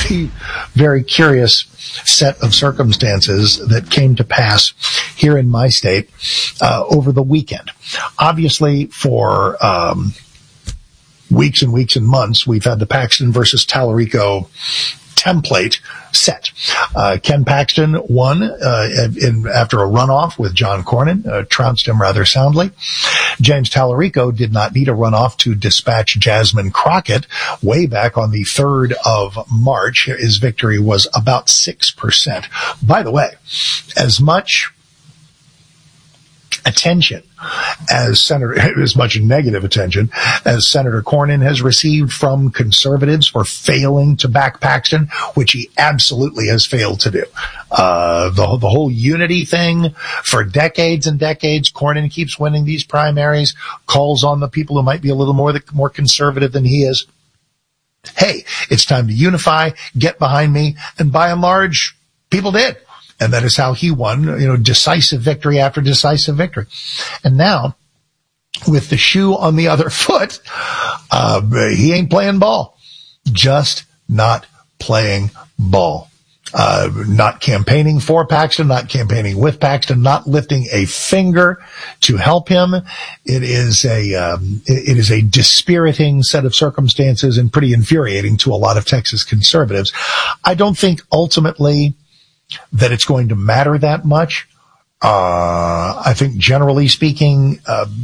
very, very curious set of circumstances that came to pass here in my state over the weekend. Obviously, for weeks and weeks and months, we've had the Paxton versus Tallarico template set. Ken Paxton won after a runoff with John Cornyn, trounced him rather soundly. James Tallarico did not need a runoff to dispatch Jasmine Crockett way back on the 3rd of March. His victory was about 6%. By the way, as much attention as much negative attention as Senator Cornyn has received from conservatives for failing to back Paxton, which he absolutely has failed to do. The whole unity thing for decades and decades, Cornyn keeps winning these primaries, calls on the people who might be a little more conservative than he is. Hey, it's time to unify, get behind me, and by and large, people did. And that is how he won, decisive victory after decisive victory. And now, with the shoe on the other foot, he ain't playing ball. Just not playing ball. Not campaigning for Paxton, not campaigning with Paxton, not lifting a finger to help him. It is a dispiriting set of circumstances and pretty infuriating to a lot of Texas conservatives. I don't think ultimately that it's going to matter that much. I think generally speaking,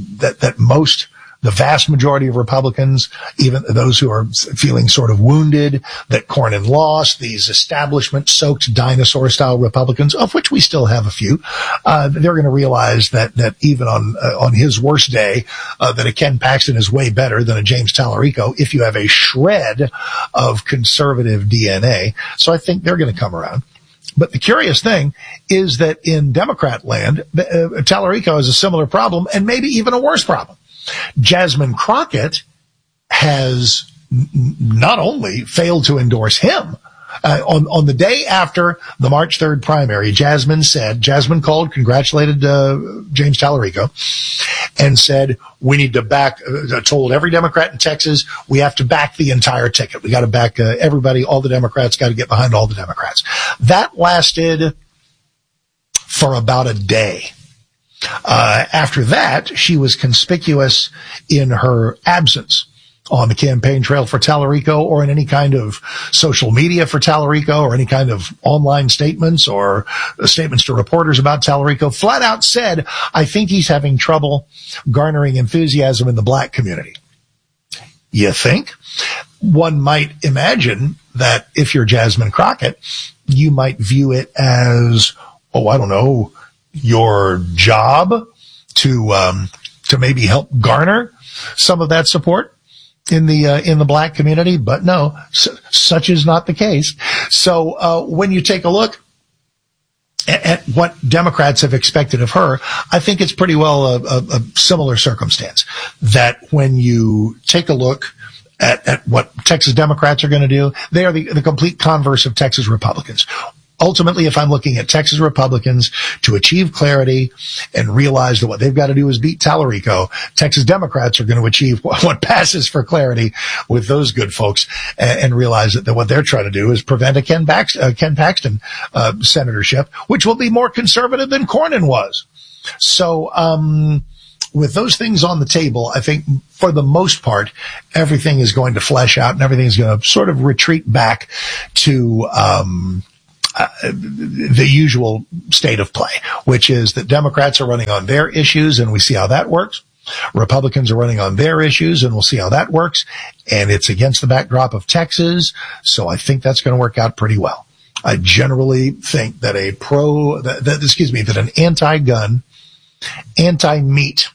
the vast majority of Republicans, even those who are feeling sort of wounded that Cornyn lost, these establishment-soaked dinosaur-style Republicans, of which we still have a few, they're going to realize that even on his worst day, that a Ken Paxton is way better than a James Tallarico if you have a shred of conservative DNA. So I think they're going to come around. But the curious thing is that in Democrat land, Tallarico has a similar problem and maybe even a worse problem. Jasmine Crockett has not only failed to endorse him, on the day after the March 3rd primary, Jasmine called, congratulated James Tallarico, and said, we need to back, told every Democrat in Texas, we have to back the entire ticket. We got to back everybody, all the Democrats, got to get behind all the Democrats. That lasted for about a day. After that, she was conspicuous in her absence on the campaign trail for Tallarico or in any kind of social media for Tallarico or any kind of online statements or statements to reporters about Tallarico. Flat out said, I think he's having trouble garnering enthusiasm in the black community. You think? One might imagine that if you're Jasmine Crockett, you might view it as, your job to maybe help garner some of that support in the black community, but no, such is not the case. So, when you take a look at what Democrats have expected of her, I think it's pretty well a similar circumstance. That when you take a look at what Texas Democrats are going to do, they are the complete converse of Texas Republicans. Ultimately, if I'm looking at Texas Republicans to achieve clarity and realize that what they've got to do is beat Tallarico, Texas Democrats are going to achieve what passes for clarity with those good folks and realize that what they're trying to do is prevent a Ken Paxton senatorship, which will be more conservative than Cornyn was. So, with those things on the table, I think for the most part, everything is going to flesh out and everything is going to sort of retreat back to, the usual state of play, which is that Democrats are running on their issues and we see how that works. Republicans are running on their issues and we'll see how that works. And it's against the backdrop of Texas. So I think that's going to work out pretty well. I generally think that that an anti-gun, anti-meat,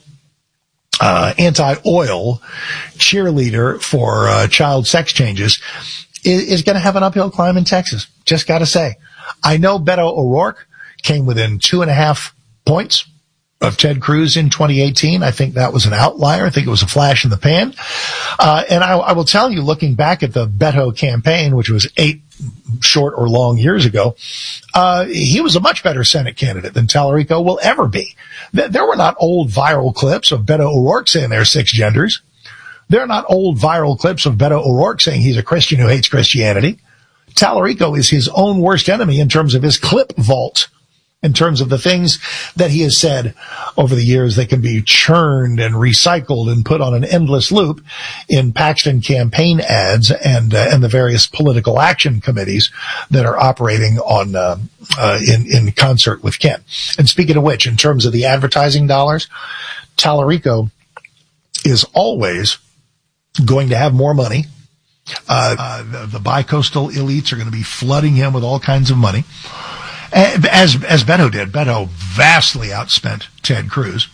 anti-oil cheerleader for child sex changes is going to have an uphill climb in Texas. Just got to say. I know Beto O'Rourke came within 2.5 points of Ted Cruz in 2018. I think that was an outlier. I think it was a flash in the pan. And I will tell you, looking back at the Beto campaign, which was 8 short or long years ago, he was a much better Senate candidate than Tallarico will ever be. There were not old viral clips of Beto O'Rourke saying there are 6 genders. There are not old viral clips of Beto O'Rourke saying he's a Christian who hates Christianity. Tallarico is his own worst enemy in terms of his clip vault, in terms of the things that he has said over the years that can be churned and recycled and put on an endless loop in Paxton campaign ads and the various political action committees that are operating on in concert with Ken. And speaking of which, in terms of the advertising dollars, Tallarico is always going to have more money. The bicoastal elites are going to be flooding him with all kinds of money. As Beto did. Beto vastly outspent Ted Cruz.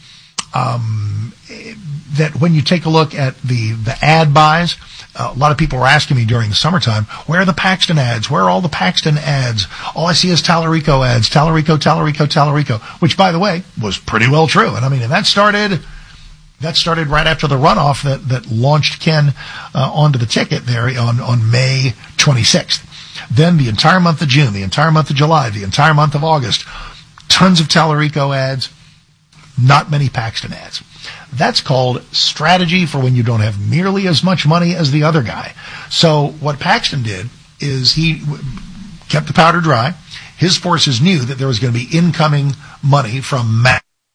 That when you take a look at the ad buys, a lot of people were asking me during the summertime, where are the Paxton ads? Where are all the Paxton ads? All I see is Tallarico ads. Tallarico, which, by the way, was pretty well true. And I mean, and that started right after the runoff that launched Ken onto the ticket there on May 26th. Then the entire month of June, the entire month of July, the entire month of August, tons of Tallarico ads, not many Paxton ads. That's called strategy for when you don't have nearly as much money as the other guy. So what Paxton did is he kept the powder dry. His forces knew that there was going to be incoming money from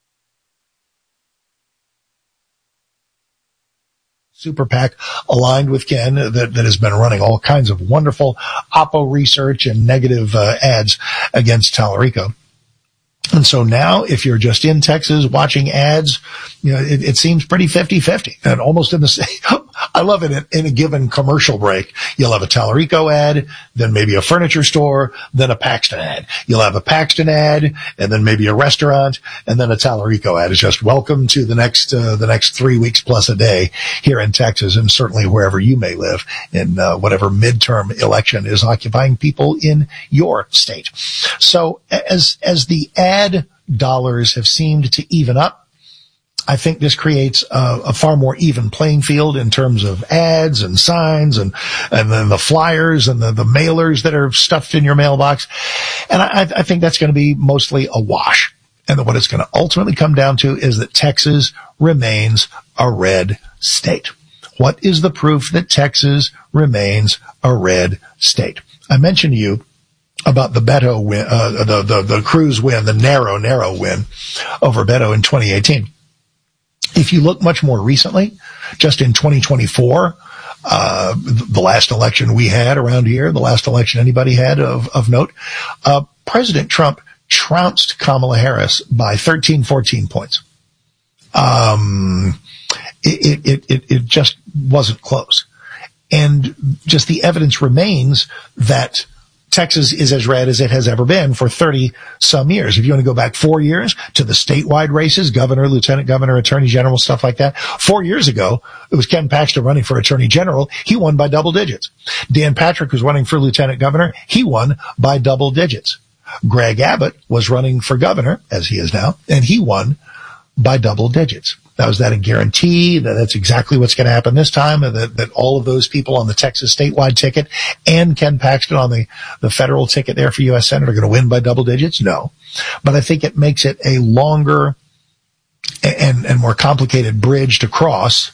Super PAC aligned with Ken that has been running all kinds of wonderful Oppo research and negative ads against Tallarico. And so now, if you're just in Texas watching ads, you know, it seems pretty 50-50 and almost in the same. I love it. In a given commercial break, you'll have a Tallarico ad, then maybe a furniture store, then a Paxton ad. You'll have a Paxton ad, and then maybe a restaurant, and then a Tallarico ad. It's just welcome to the next 3 weeks plus a day here in Texas, and certainly wherever you may live in whatever midterm election is occupying people in your state. So as the ad dollars have seemed to even up, I think this creates a far more even playing field in terms of ads and signs and then the flyers and the mailers that are stuffed in your mailbox. And I think that's going to be mostly a wash. And what it's going to ultimately come down to is that Texas remains a red state. What is the proof that Texas remains a red state? I mentioned to you about the Beto win, the Cruz win, the narrow win over Beto in 2018. If you look much more recently, just in 2024, the last election we had around here, the last election anybody had of note, President Trump trounced Kamala Harris by 13, 14 points. It just wasn't close. And just the evidence remains that Texas is as red as it has ever been for 30 some years. If you want to go back 4 years to the statewide races, governor, lieutenant governor, attorney general, stuff like that. 4 years ago, it was Ken Paxton running for attorney general. He won by double digits. Dan Patrick was running for lieutenant governor. He won by double digits. Greg Abbott was running for governor, as he is now, and he won by double digits. Now, is that a guarantee that that's exactly what's going to happen this time? That all of those people on the Texas statewide ticket and Ken Paxton on the federal ticket there for U.S. Senate are going to win by double digits? No. But I think it makes it a longer and more complicated bridge to cross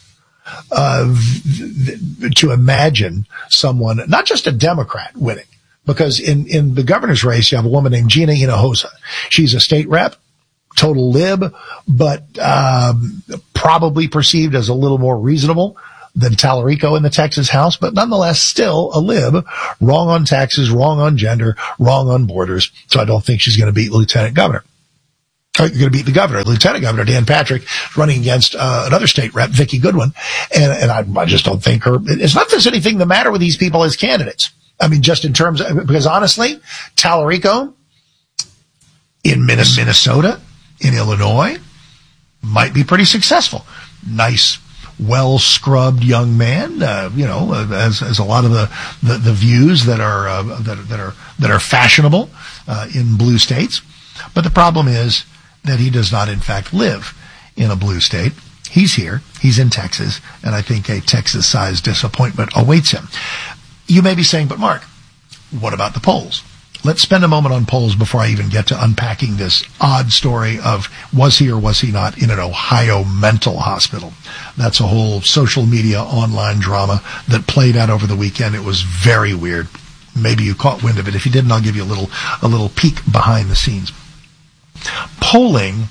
to imagine someone, not just a Democrat, winning. Because in the governor's race, you have a woman named Gina Hinojosa. She's a state rep. Total lib, but probably perceived as a little more reasonable than Tallarico in the Texas House, but nonetheless still a lib, wrong on taxes, wrong on gender, wrong on borders. So I don't think she's going to beat lieutenant governor. Going to beat the governor. Lieutenant Governor Dan Patrick running against another state rep, Vicki Goodwin, and I just don't think her. It's not that there's anything the matter with these people as candidates. I mean, just in terms of, because honestly, Tallarico in Minnesota, in Illinois, might be pretty successful. Nice, well-scrubbed young man, as a lot of the views that are fashionable in blue states. But the problem is that he does not, in fact, live in a blue state. He's here. He's in Texas, and I think a Texas-sized disappointment awaits him. You may be saying, but Mark, what about the polls? Let's spend a moment on polls before I even get to unpacking this odd story of was he or was he not in an Ohio mental hospital. That's a whole social media online drama that played out over the weekend. It was very weird. Maybe you caught wind of it. If you didn't, I'll give you a little peek behind the scenes. Polling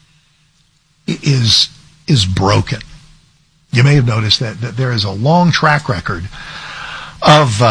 is broken. You may have noticed that there is a long track record of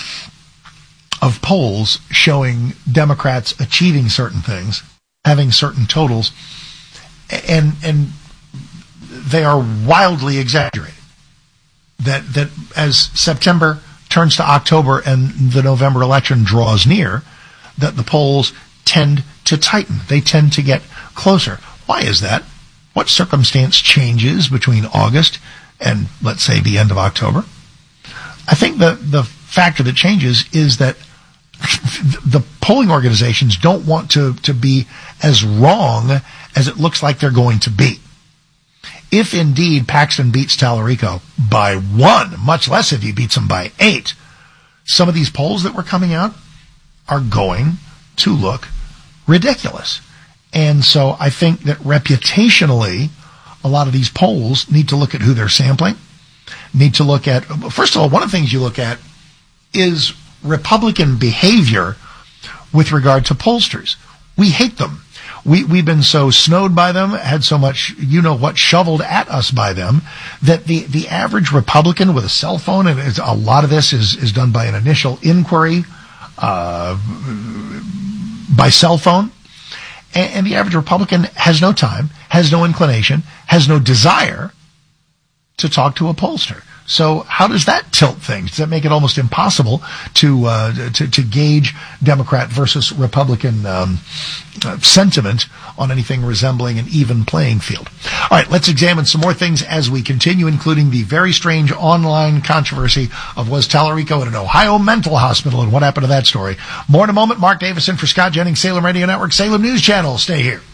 polls showing Democrats achieving certain things, having certain totals, and they are wildly exaggerated. That as September turns to October and the November election draws near, that the polls tend to tighten. They tend to get closer. Why is that? What circumstance changes between August and, let's say, the end of October? I think the factor that changes is that the polling organizations don't want to be as wrong as it looks like they're going to be. If indeed Paxton beats Tallarico by 1, much less if he beats him by 8, some of these polls that were coming out are going to look ridiculous. And so I think that reputationally, a lot of these polls need to look at who they're sampling, need to look at, first of all, one of the things you look at is Republican behavior with regard to pollsters. We hate them. We've been so snowed by them, had so much, shoveled at us by them, that the average Republican with a cell phone, and a lot of this is done by an initial inquiry by cell phone, and the average Republican has no time, has no inclination, has no desire to talk to a pollster. So how does that tilt things? Does that make it almost impossible to gauge Democrat versus Republican sentiment on anything resembling an even playing field? All right, let's examine some more things as we continue, including the very strange online controversy of was Tallarico at an Ohio mental hospital and what happened to that story. More in a moment. Mark Davison for Scott Jennings, Salem Radio Network, Salem News Channel. Stay here.